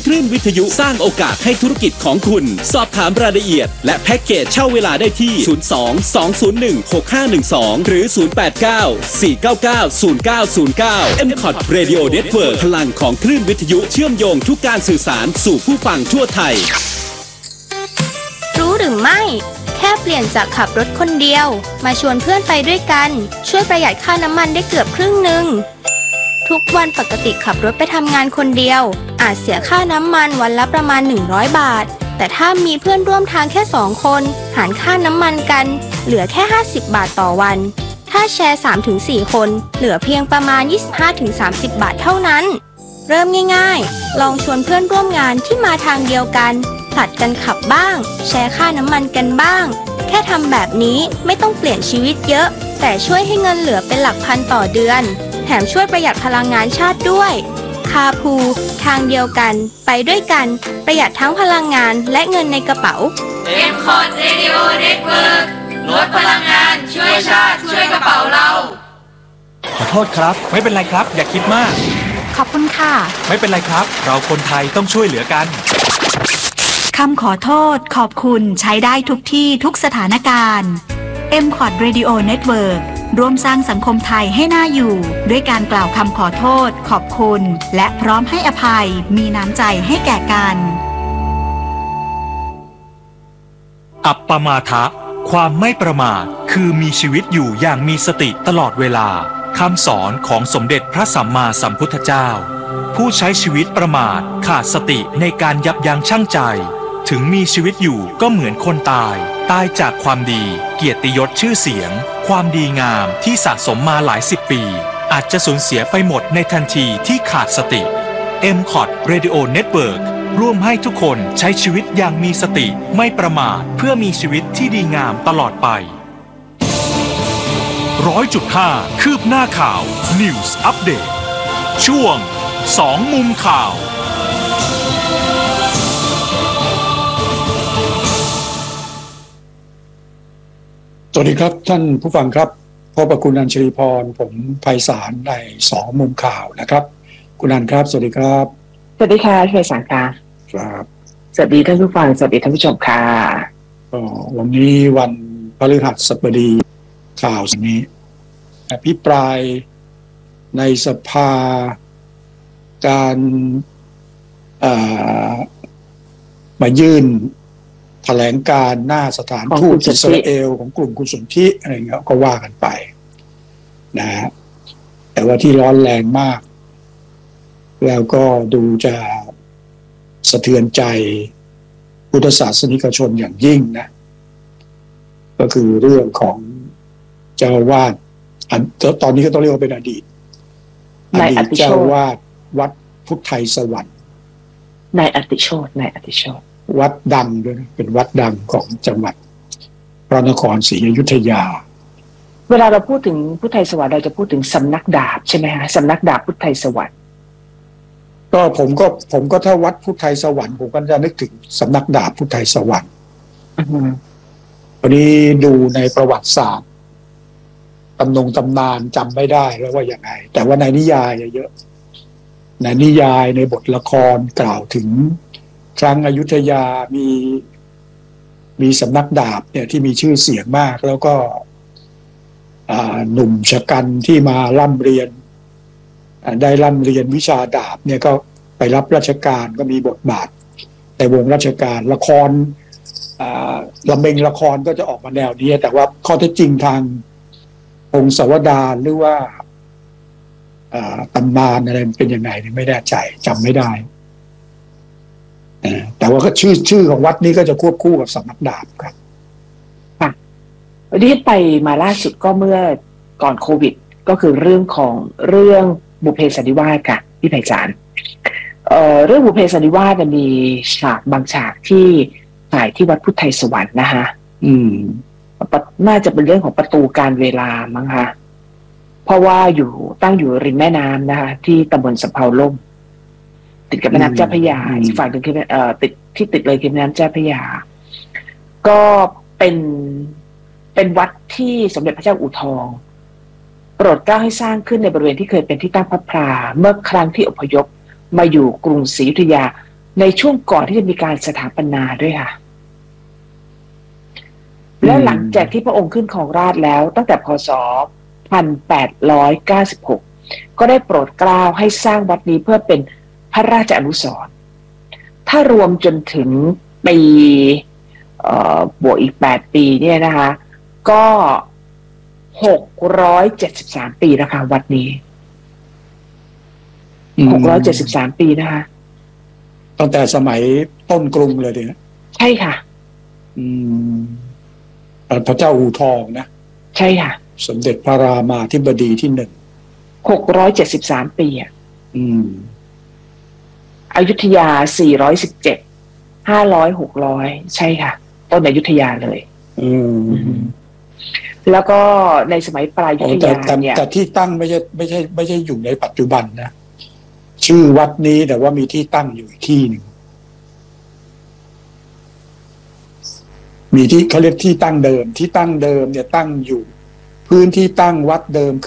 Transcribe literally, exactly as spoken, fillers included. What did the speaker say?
คลื่นวิทยุสร้างโอกาสให้ธุรกิจของคุณสอบถามรายละเอียดและแพ็กเกจเช่าเวลาได้ที่ศูนย์ สอง สอง ศูนย์ หนึ่ง หก ห้า หนึ่ง สองหรือศูนย์ แปด เก้า สี่ เก้า เก้า ศูนย์ เก้า ศูนย์ เก้า เอ็ม คอท Radio Network พลังของคลื่นวิทยุเชื่อมโยงทุกการสื่อสารสู่ผู้ฟังทั่วไทยรู้หรือไม่แค่เปลี่ยนจากขับรถคนเดียวมาชวนเพื่อนไปด้วยกันช่วยประหยัดค่าน้ำมันได้เกือบครึ่งหนึ่งทุกวันปกติขับรถไปทำงานคนเดียวอาจเสียค่าน้ำมันวันละประมาณหนึ่งร้อยบาทแต่ถ้ามีเพื่อนร่วมทางแค่สองคนหารค่าน้ำมันกันเหลือแค่ห้าสิบบาทต่อวันถ้าแชร์ สามถึงสี่ คนเหลือเพียงประมาณ ยี่สิบห้าถึงสามสิบ บาทเท่านั้นเริ่มง่ายๆลองชวนเพื่อนร่วมงานที่มาทางเดียวกันผลัดกันขับบ้างแชร์ค่าน้ำมันกันบ้างแค่ทำแบบนี้ไม่ต้องเปลี่ยนชีวิตเยอะแต่ช่วยให้เงินเหลือเป็นหลักพันต่อเดือนแถมช่วยประหยัดพลังงานชาติด้วยคาพูทางเดียวกันไปด้วยกันประหยัดทั้งพลังงานและเงินในกระเป๋าเอ็ม คอท Radio Network ลดพลังงานช่วยชาติช่วยกระเป๋าเราขอโทษครับไม่เป็นไรครับอย่าคิดมากขอบคุณค่ะไม่เป็นไรครับเราคนไทยต้องช่วยเหลือกันคำขอโทษขอบคุณใช้ได้ทุกที่ทุกสถานการณ์ เอ็ม คอท Radio Network ร่วมสร้างสังคมไทยให้น่าอยู่ด้วยการกล่าวคำขอโทษขอบคุณและพร้อมให้อภัยมีน้ำใจให้แก่กันอัปปมาทะความไม่ประมาทคือมีชีวิตอยู่อย่างมีสติตลอดเวลาคำสอนของสมเด็จพระสัมมาสัมพุทธเจ้าผู้ใช้ชีวิตประมาทขาดสติในการยับยั้งชั่งใจถึงมีชีวิตอยู่ก็เหมือนคนตายตายจากความดีเกียรติยศชื่อเสียงความดีงามที่สะสมมาหลายสิบปีอาจจะสูญเสียไปหมดในทันทีที่ขาดสติ เอ็ม คอท Radio Network ร่วมให้ทุกคนใช้ชีวิตอย่างมีสติไม่ประมาทเพื่อมีชีวิตที่ดีงามตลอดไป ร้อยจุดห้า คืบหน้าข่าว News Update ช่วงสองมุมข่าวสวัสดีครับท่านผู้ฟังครับพบกับคุณอัญชลีพรผมไพศาลในสองมุมข่าวนะครับคุณอัญครับสวัสดีครับสวัสดีค่ะพี่ไพศาลค่ะครับสวัสดีท่านผู้ฟังสวัสดีท่านผู้ชมค่ะก็วันนี้วันพฤหัสบดีข่าวนี้อภิปรายในสภาการมายื่นแถลงการหน้าสถานทูตอิสราเอลของกลุ่มคุณสนธิอะไรเงี้ยก็ว่ากันไปนะฮะแต่ว่าที่ร้อนแรงมากแล้วก็ดูจะสะเทือนใจพุทธศาสนิกชนอย่างยิ่งนะก็คือเรื่องของเจ้าวาดตอนนี้ก็ต้องเรียกว่าเป็นอดีตอดีตเจ้าวาดวัดพุทธไทยสวรรค์นายอติโชตินายอติโชติวัดดังด้วยนะเป็นวัดดังของจังหวัดพระนครศรีอยุธยาเวลาเราพูดถึงพุทธไทยสวรรค์เราจะพูดถึงสำนักดาบใช่ไหมฮะสำนักดาบพุทธไทยสวรรค์ก็ผมก็ผมก็ถ้าวัดพุทธไทยสวรรค์ผมก็จะนึกถึงสำนักดาบพุทธไทยสวรรค์วันนี้ดูในประวัติศาสตร์ตำนงตำนานจำไม่ได้แล้วว่าอย่างไงแต่ว่าในนิยายเยอะในนิยายในบทละครกล่าวถึงครั้งอยุธยามีมีสำนักดาบเนี่ยที่มีชื่อเสียงมากแล้วก็หนุ่มชะกันที่มาร่ำเรียนได้ร่ำเรียนวิชาดาบเนี่ยก็ไปรับราชการก็มีบทบาทในวงราชการละครลำเบงละครก็จะออกมาแนวนี้แต่ว่าข้อเท็จจริงทางองค์สวดารหรือว่าตำนานอะไรเป็นยังไงไม่แน่ใจจำไม่ได้แต่ว่าก็ชื่อชื่อของวัดนี้ก็จะควบคู่กับสำนักดาบครับค่ะวันนี้ไปมาล่าสุดก็เมื่อก่อนโควิดก็คือเรื่องของเรื่องบุพเพสันนิวาสค่ะพี่ไพศาลเอ่อเรื่องบุพเพสันนิวาสมีฉากบางฉากที่ถ่ายที่วัดพุทธไทยสวรรค์นะคะอืมน่าจะเป็นเรื่องของประตูการเวลามั้งคะเพราะว่าอยู่ตั้งอยู่ริมแม่น้ำนะคะที่ตำบลสำเภาล่มติดกับแม่น้ำเจ้าพระยาอีกฝั่งหนึ่งคือเอ่อติดที่ติดเลยคือแม่น้ำเจ้าพระยาก็เป็นเป็นวัดที่สมเด็จพระเจ้าอู่ทองโปรดเกล้าให้สร้างขึ้นในบริเวณที่เคยเป็นที่ตั้งพระพลาเมื่อครั้งที่อพยพมาอยู่กรุงศรีอยุธยาในช่วงก่อนที่จะมีการสถาปนาด้วยค่ะและหลังจากที่พระองค์ขึ้นครองราชย์แล้วตั้งแต่พ.ศ. หนึ่งพันแปดร้อยเก้าสิบหกก็ได้โปรดเกล้าให้สร้างวัดนี้เพื่อเป็นพระราชอนุสรณ์ถ้ารวมจนถึงปีบวกอีกแปดปีเนี่ยนะคะก็หกร้อยเจ็ดสิบสามปีนะคะวัดนี้หกร้อยเจ็ดสิบสามปีนะคะตั้งแต่สมัยต้นกรุงเลยเนี่ยใช่ค่ะอืมพระเจ้าอู่ทองนะใช่ค่ะสมเด็จพระรามาธิบดีที่หนึ่งหกร้อยเจ็ดสิบสามปีอ่ะอืมอยุธยาสี่ร้อยสิบเจ็ดห้าร้อยหกร้อยใช่ค่ะต้นอยุธยาเลยอืมแล้วก็ในสมัยปลายอยุธยาเนี่ยแต่ที่ตั้งไม่ใช่ไม่ใช่ไม่ใช่อยู่ในปัจจุบันนะชื่อวัดนี้แต่ว่ามีที่ตั้งอยู่อีกที่หนึ่งมีที่เขาเรียกที่ตั้งเดิมที่ตั้งเดิมเนี่ยตั้งอยู่พื้นที่ตั้งวัดเดิม